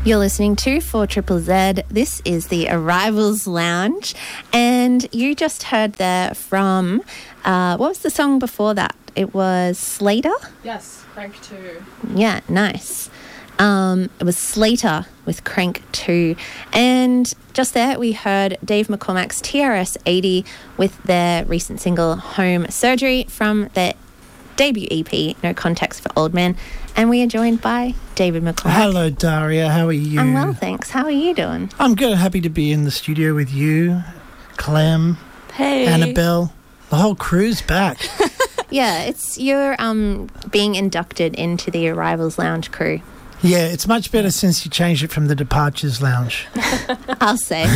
You're listening to 4ZZZ. This is the Arrivals Lounge. And you just heard there from, what was the song before that? It was Slater? Yes, Crank 2. Yeah, nice. It was Slater with Crank 2. And just there we heard Dave McCormack's TRS-80 with their recent single Home Surgery from their debut EP, No Context for Old Men. And we are joined by David McCormack. Hello, Daria. How are you? I'm well, thanks. How are you doing? I'm good. Happy to be in the studio with you, Clem, hey, Annabelle. The whole crew's back. Yeah, you're being inducted into the Arrivals Lounge crew. Yeah, it's much better since you changed it from the Departures Lounge. I'll say.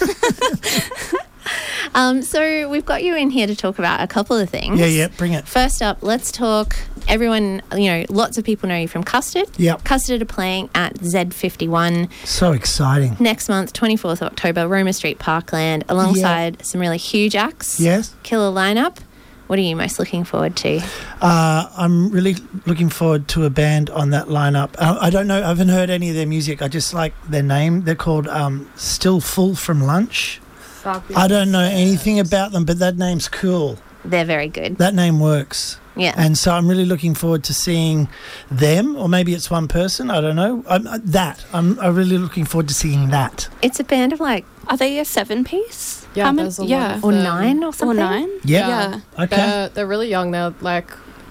So we've got you in here to talk about a couple of things. Yeah, bring it. First up, let's talk. Everyone, lots of people know you from Custard. Yep. Custard are playing at Z51. So exciting. Next month, 24th October, Roma Street, Parkland, alongside some really huge acts. Yes. Killer lineup. What are you most looking forward to? I'm really looking forward to a band on that lineup. I don't know. I haven't heard any of their music. I just like their name. They're called Still Full from Lunch. Fabulous. I don't know anything about them, but that name's cool. They're very good. That name works. Yeah. And so I'm really looking forward to seeing them, or maybe it's one person. I don't know. I'm really looking forward to seeing that. It's a band of like... Are they a 7-piece? Yeah, there's a lot of Or them. 9 or something? Or 9? Yeah. Okay. They're really young. They're like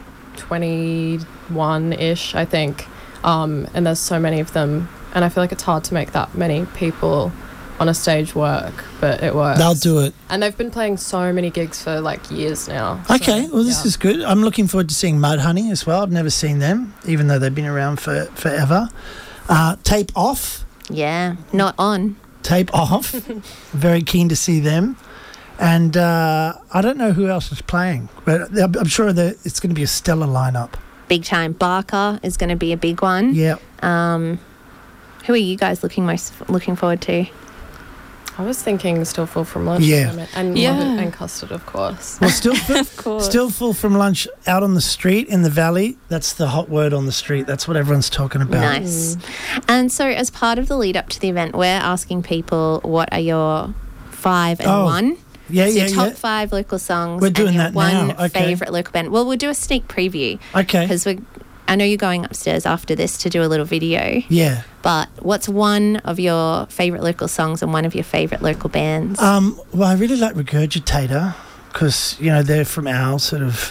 21-ish, I think. And there's so many of them. And I feel like it's hard to make that many people on a stage work, but it works. They'll do it. And they've been playing so many gigs for like years now. Okay, well, this is good. I'm looking forward to seeing Mudhoney as well. I've never seen them, even though they've been around for forever. Tape Off. Yeah, not on. Tape Off. Very keen to see them. And I don't know who else is playing, but I'm sure that it's going to be a stellar lineup. Big time. Barker is going to be a big one. Yeah. Who are you guys looking forward to? I was thinking Still Full from Lunch. Yeah. And Custard, of course. Well, Still Full from Lunch out on the street in the valley. That's the hot word on the street. That's what everyone's talking about. Nice. And so as part of the lead up to the event, we're asking people what are your 5 and 1. Yeah, so top 5 local songs. We're doing and your that now. one Okay. favourite local band. Well, we'll do a sneak preview. Okay. Because I know you're going upstairs after this to do a little video. Yeah. But what's one of your favourite local songs and one of your favourite local bands? Well, I really like Regurgitator because, they're from our sort of...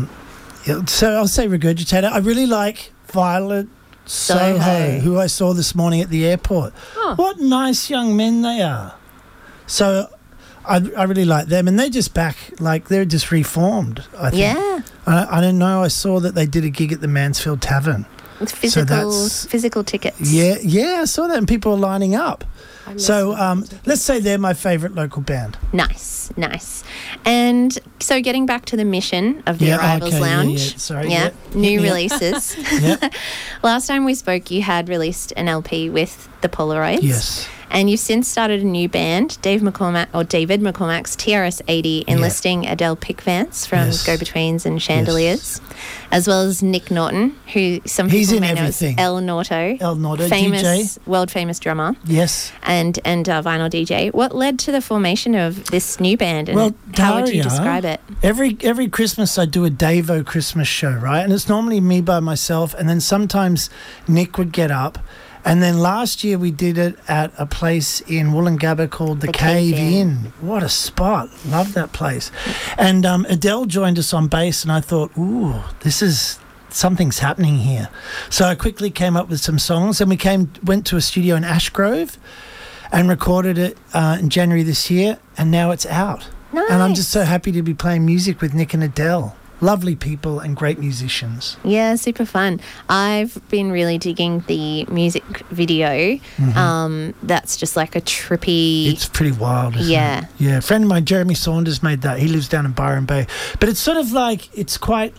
so I'll say Regurgitator. I really like Violet Soho, who I saw this morning at the airport. Oh. What nice young men they are. So I really like them. And they're just back, like they're just reformed, I think. Yeah. I don't know. I saw that they did a gig at the Mansfield Tavern. With physical tickets. Yeah, I saw that and people are lining up. So let's say they're my favourite local band. Nice. And so getting back to the mission of the Arrivals Lounge. New releases. Last time we spoke, you had released an LP with the Polaroids. Yes. And you've since started a new band, David McCormack's TRS-80, enlisting Adele Pickvance from Go-Betweens and Chandeliers, as well as Nick Norton, who some people may know as El Norto, DJ. world-famous drummer. Yes. And vinyl DJ. What led to the formation of this new band, and how would you describe it? Every Christmas I do a Davo Christmas show, right? And it's normally me by myself, and then sometimes Nick would get up. And then last year we did it at a place in Woolloongabba called the Cave Inn. What a spot. Love that place. And Adele joined us on bass and I thought, ooh, something's happening here. So I quickly came up with some songs and we went to a studio in Ashgrove and recorded it in January this year, and now it's out. Nice. And I'm just so happy to be playing music with Nick and Adele. Lovely people and great musicians. Yeah, super fun. I've been really digging the music video. That's just like a trippy... It's pretty wild, isn't it? Yeah. A friend of mine, Jeremy Saunders, made that. He lives down in Byron Bay. But it's sort of like, it's quite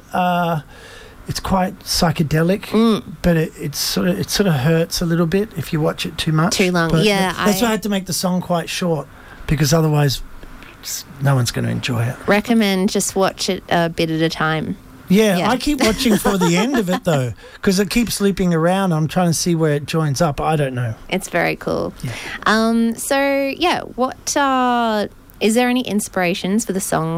psychedelic, but it sort of hurts a little bit if you watch it too much. Too long, but that's why I had to make the song quite short, because otherwise no one's going to enjoy it. Recommend just watch it a bit at a time. Yeah, Yeah. I keep watching for the end of it though, because it keeps looping around. I'm trying to see where it joins up. I don't know. It's very cool. Yeah. So, yeah, what is there any inspirations for the song